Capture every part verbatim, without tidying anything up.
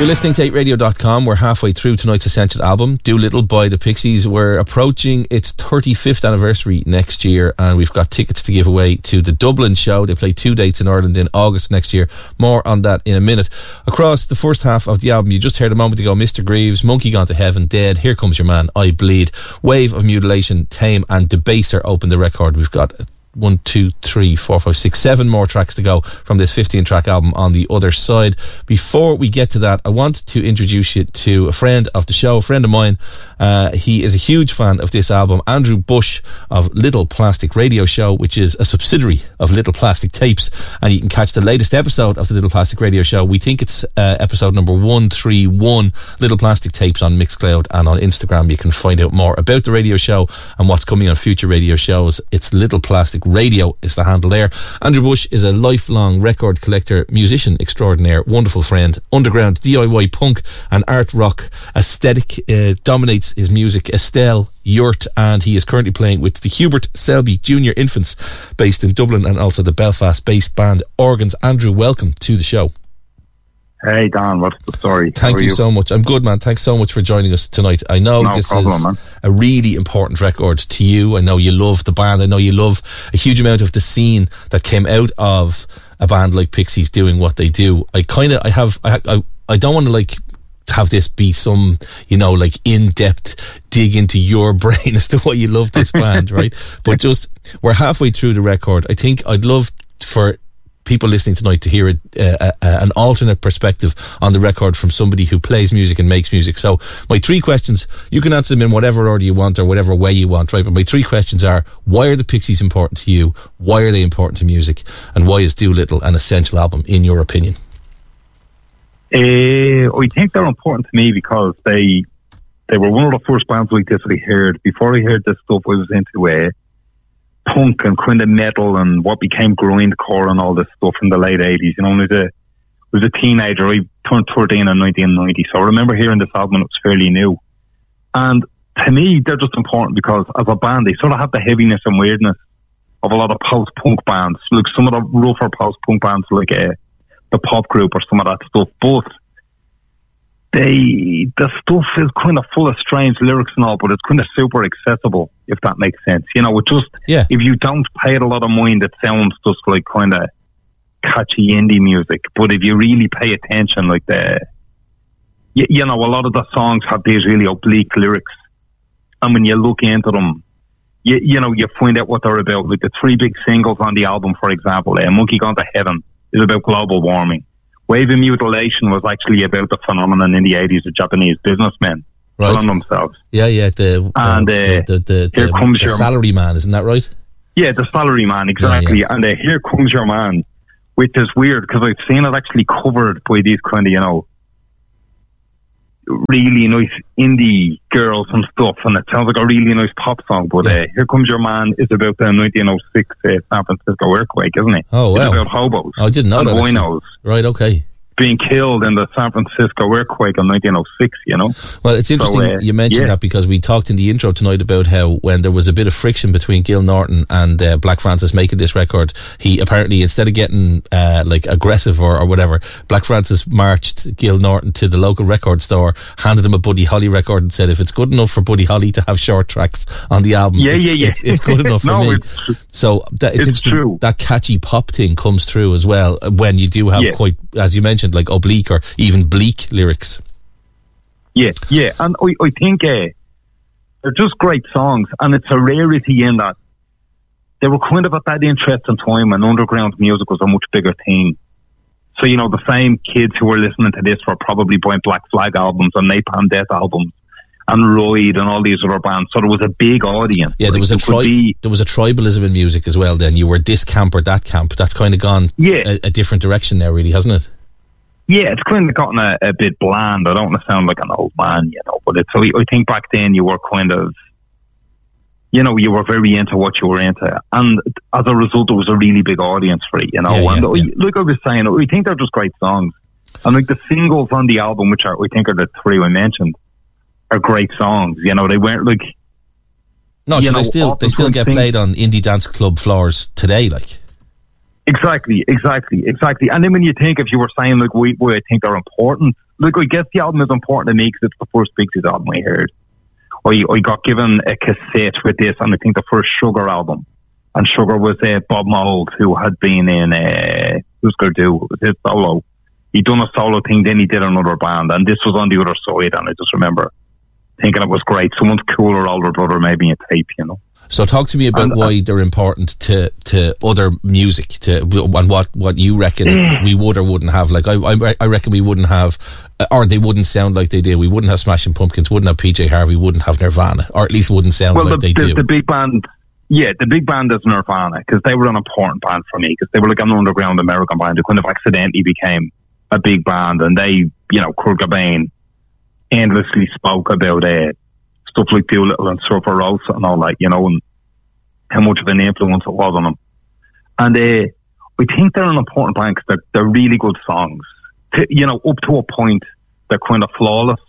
You're listening to eight radio dot com. We're halfway through tonight's Essential album, Doolittle by the Pixies. We're approaching its thirty-fifth anniversary next year, and we've got tickets to give away to the Dublin show. They play two dates in Ireland in August next year. More on that in a minute. Across the first half of the album, you just heard a moment ago, Mister Greaves, Monkey Gone to Heaven, Dead, Here Comes Your Man, I Bleed, Wave of Mutilation, Tame and Debaser open the record. We've got one, two, three, four, five, six, seven more tracks to go from this fifteen track album on the other side. Before we get to that, I want to introduce you to a friend of the show, a friend of mine. Uh, he is a huge fan of this album, Andrew Bush of Little Plastic Radio Show, which is a subsidiary of Little Plastic Tapes, and you can catch the latest episode of the Little Plastic Radio Show. We think it's uh, episode number one thirty-one, Little Plastic Tapes, on Mixcloud and on Instagram. You can find out more about the radio show and what's coming on future radio shows. It's Little Plastic Radio is the handle there. Andrew Bush is a lifelong record collector, musician extraordinaire, wonderful friend. Underground D I Y punk and art rock aesthetic uh, dominates his music. Estelle Yurt, and he is currently playing with the Hubert Selby Junior Infants based in Dublin, and also the Belfast based band Organs. Andrew, welcome to the show. Hey Dan, what's the story? Thank you, you so much. I'm good, man. Thanks so much for joining us tonight. I know no this problem, is man. a really important record to you. I know you love the band. I know you love a huge amount of the scene that came out of a band like Pixies doing what they do. I kind of, I have, I, I, I don't want to like have this be some, you know, like in-depth dig into your brain as to why you love this band, right? But just, we're halfway through the record. I think I'd love for people listening tonight to hear a, a, a, an alternate perspective on the record from somebody who plays music and makes music. So my three questions, you can answer them in whatever order you want or whatever way you want, right? But my three questions are: why are the Pixies important to you? Why are they important to music? And why is Doolittle an essential album in your opinion? Uh, I think they're important to me because they they were one of the first bands like this that I heard. Before I heard this stuff, I was into uh, punk and kind of metal and what became grindcore and all this stuff in the late eighties. You know, when I was a, was a teenager, I turned thirteen in nineteen ninety, so I remember hearing this album and it was fairly new. And to me, they're just important because as a band, they sort of have the heaviness and weirdness of a lot of post-punk bands, like some of the rougher post-punk bands like uh, the Pop Group or some of that stuff. But they, the stuff is kind of full of strange lyrics and all, but it's kind of super accessible, if that makes sense. You know, it just, yeah. If you don't pay it a lot of mind, it sounds just like kind of catchy indie music. But if you really pay attention, like the, you, you know, a lot of the songs have these really oblique lyrics. And when you look into them, you, you know, you find out what they're about. Like the three big singles on the album, for example, uh, Monkey Gone to Heaven is about global warming. Wave of Mutilation was actually about the phenomenon in the eighties of Japanese businessmen right. killing themselves. Yeah, yeah. The, and uh, the, the, the, Here the, Comes the Your Salary Man, isn't that right? Yeah, the Salary Man, exactly. Yeah, yeah. And uh, Here Comes Your Man, which is weird because I've seen it actually covered by these kind of, you know, really nice indie girls and stuff, and it sounds like a really nice pop song. But yeah. uh, Here Comes Your Man is about the nineteen oh six uh, San Francisco earthquake, isn't it? Oh, wow. It's about hobos. Oh, I didn't know and that. Buenos. Right, okay. Being killed in the San Francisco earthquake in nineteen oh six, you know. Well, it's interesting so, uh, you mentioned yeah. that because we talked in the intro tonight about how when there was a bit of friction between Gil Norton and uh, Black Francis making this record, he apparently, instead of getting uh, like aggressive or, or whatever, Black Francis marched Gil Norton to the local record store, handed him a Buddy Holly record and said, if it's good enough for Buddy Holly to have short tracks on the album, yeah, it's, yeah, yeah. It's, it's good enough for no, me. It's, so that, it's, it's true. That catchy pop thing comes through as well when you do have yeah. quite, as you mentioned, like oblique or even bleak lyrics. Yeah, yeah, and I, I think uh, they're just great songs, and it's a rarity in that they were kind of at that interesting time when underground music was a much bigger thing. So, you know, the same kids who were listening to this were probably buying Black Flag albums and Napalm Death albums and Royd and all these other bands. So there was a big audience. Yeah, there was a tri- be, there was a tribalism in music as well then. You were this camp or that camp. That's kind of gone yeah. a, a different direction now, really, hasn't it? Yeah, it's kind of gotten a, a bit bland. I don't want to sound like an old man, you know, but it's, I, I think back then you were kind of, you know, you were very into what you were into. And as a result, there was a really big audience for it, you know. Yeah, and yeah, yeah. like I was saying, I think they're just great songs. And like the singles on the album, which are, I think are the three I mentioned, are great songs. You know, they weren't like... No, so know, they still they still get played on indie dance club floors today, like... Exactly, exactly, exactly. And then when you think, if you were saying, like, why, why I think they're important, look, I guess the album is important to me because it's the first Pixies album I heard. I, I got given a cassette with this, and I think the first Sugar album. And Sugar was uh, Bob Mould, who had been in, uh, who's going to do, it was his solo. He'd done a solo thing, then he did another band, and this was on the other side, and I just remember thinking it was great. Someone's cooler older brother maybe a tape, you know. So talk to me about and, why uh, they're important to, to other music, to and what, what you reckon uh, we would or wouldn't have. Like I, I I reckon we wouldn't have, or they wouldn't sound like they do. We wouldn't have Smashing Pumpkins, wouldn't have P J Harvey, wouldn't have Nirvana, or at least wouldn't sound well, like the, they the, do. The big band, yeah, the big band is Nirvana, because they were an important band for me, because they were like an underground American band who kind of accidentally became a big band, and they, you know, Kurt Cobain endlessly spoke about uh, stuff like Doolittle and Surfer Rosa and all that, you know, and how much of an influence it was on them. And uh, I think they're an important band because they're, they're really good songs. To, you know, up to a point, they're kind of flawless.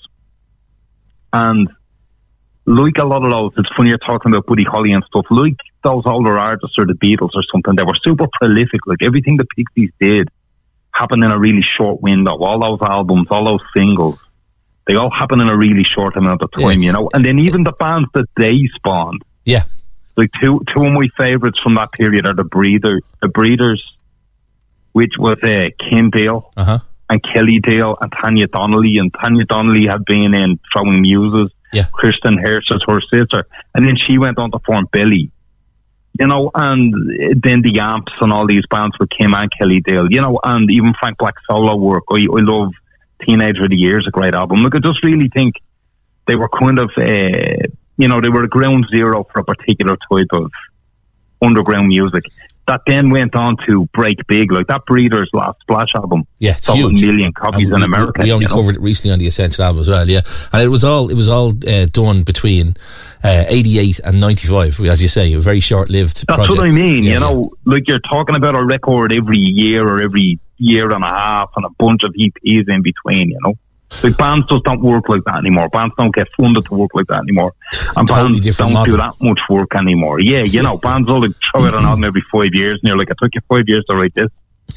And like a lot of those, it's funny you're talking about Buddy Holly and stuff, like those older artists or the Beatles or something, they were super prolific. Like everything the Pixies did happened in a really short window. All those albums, all those singles, they all happened in a really short amount of time, yes. you know. And then even the bands that they spawned, yeah, like two two of my favourites from that period are the Breeder, the Breeders, which was uh, Kim Deal uh-huh. and Kelly Deal and Tanya Donnelly. And Tanya Donnelly had been in Throwing Muses. Yeah. Kristen Hirsch is her sister, and then she went on to form Billy. You know, and then the Amps and all these bands with Kim and Kelly Deal. You know, and even Frank Black's solo work. I, I love Teenager of the Year, is a great album. Look, I just really think they were kind of, uh, you know, they were a ground zero for a particular type of underground music that then went on to break big. Like that Breeders' Last Splash album, yeah, it's sold huge. a million copies we, in America. We only you know? covered it recently on the Essential album as well, yeah. And it was all it was all uh, done between uh, eighty-eight and ninety-five, as you say, a very short-lived That's project. what I mean. Yeah, you know, yeah. Like you're talking about a record every year or every year and a half, and a bunch of E Ps in between. You know. Like bands just don't work like that anymore. Bands don't get funded to work like that anymore. And totally bands don't model. do that much work anymore. Yeah, you know, bands will like throw out an album every five years and you're like, it took you five years to write this.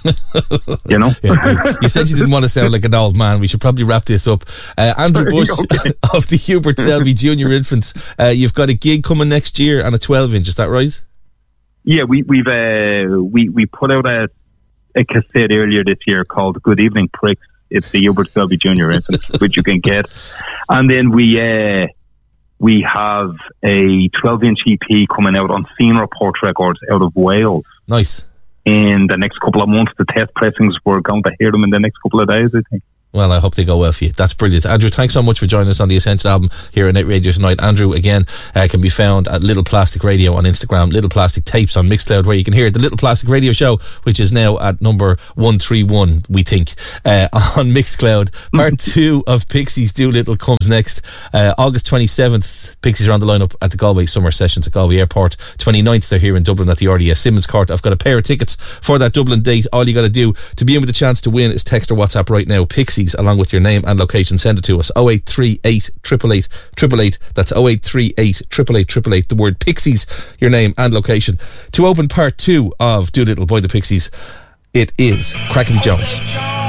You know? Yeah, you said you didn't want to sound like an old man. We should probably wrap this up. Uh, Andrew Bush okay. of the Hubert Selby Junior Infants. Uh, you've got a gig coming next year and a twelve inch, is that right? Yeah, we, we've uh, we, we put out a, a cassette earlier this year called Good Evening Pricks. It's the Hubert Selby Junior Infants, which you can get. And then we uh, we have a twelve inch E P coming out on Scene Report Records out of Wales. Nice. In the next couple of months, the test pressings, we're going to hear them in the next couple of days, I think. Well, I hope they go well for you. That's brilliant. Andrew, thanks so much for joining us on the Essential album here at Night Radio tonight. Andrew, again, uh, can be found at Little Plastic Radio on Instagram, Little Plastic Tapes on Mixcloud, where you can hear the Little Plastic Radio show, which is now at number one thirty-one, we think, uh, on Mixcloud. Part two of Pixies Doolittle comes next. Uh, August twenty-seventh, Pixies are on the lineup at the Galway Summer Sessions at Galway Airport. twenty-ninth, they're here in Dublin at the R D S Simmons Court. I've got a pair of tickets for that Dublin date. All you got to do to be in with a chance to win is text or WhatsApp right now, Pixies, along with your name and location. Send it to us, oh eight three eight, eight eight eight, eight eight eight. That's oh eight three eight, eight eight eight, eight eight eight. The word Pixies, your name and location. To open part two of Doolittle by the Pixies, it is Crackety Jones.